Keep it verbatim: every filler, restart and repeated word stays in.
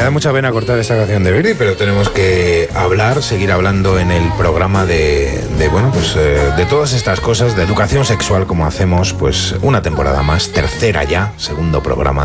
da mucha pena cortar esta canción de Verdi, pero tenemos que hablar, seguir hablando en el programa de, de bueno, pues eh, de todas estas cosas, de educación sexual, como hacemos, pues una temporada más, tercera ya, segundo programa.